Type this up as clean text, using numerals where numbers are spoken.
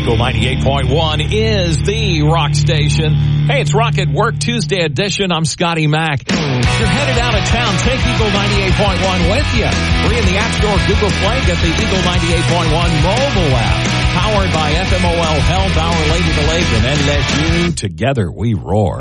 Eagle 98.1 is the rock station. Hey, it's Rock at Work Tuesday edition. I'm Scotty Mac. If you're headed out of town, take Eagle 98.1 with you. Free in the App Store, Google Play. Get the Eagle 98.1 mobile app. Powered by FMOL Health, our Lady of the Lake, and NLSU. Together we roar.